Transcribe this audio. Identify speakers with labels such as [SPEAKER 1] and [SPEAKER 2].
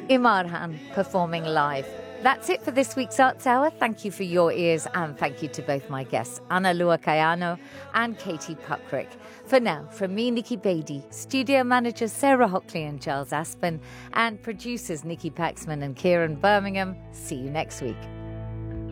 [SPEAKER 1] Imarhan performing live. That's it for this week's Arts Hour. Thank you for your ears and thank you to both my guests, Ana Lua Kayano and Katie Puckrick. For now, from me, Nikki Beattie, studio managers Sarah Hockley and Charles Aspen, and producers Nikki Paxman and Kieran Birmingham, see you next week.